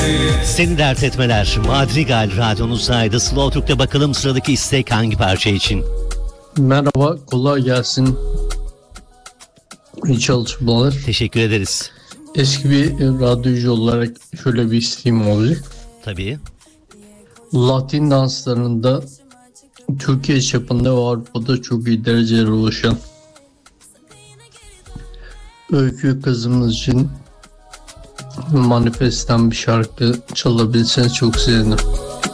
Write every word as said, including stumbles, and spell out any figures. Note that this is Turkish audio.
Seni dert etmeler. Madrigal radyonuzdaydı. Slow Türk'te bakalım sıradaki istek hangi parça için? Merhaba, kolay gelsin. İyi çalışmalar. Teşekkür ederiz. Eski bir radyocu olarak şöyle bir isteğim olacak. Tabii. Latin danslarında Türkiye çapında ve Avrupa'da çok iyi derecelere ulaşan Öykü kızımız için manifestten bir şarkı çalabilseniz çok sevinirim.